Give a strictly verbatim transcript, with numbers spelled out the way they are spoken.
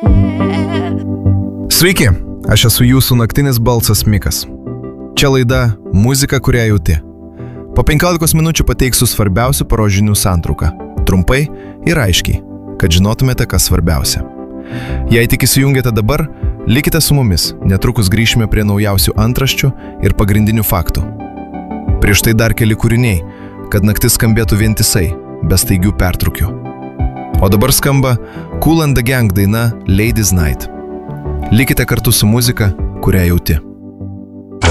Sveiki, aš esu jūsų naktinis balsas Mikas. Čia laida Muzika, kurią jauti. Po penkiolikos minučių pateiksiu svarbiausių paros žinių santrauką. Trumpai ir aiškiai, kad žinotumėte, kas svarbiausia. Jei tik įsijungėte dabar, likite su mumis, netrukus grįšime prie naujausių antraščių ir pagrindinių faktų. Prieš tai dar keli kūriniai, kad naktis skambėtų vientisai, be staigių pertrūkių. O dabar skamba Kool and the Gang daina Ladies Night. Likite kartu su muzika, kurią jauti.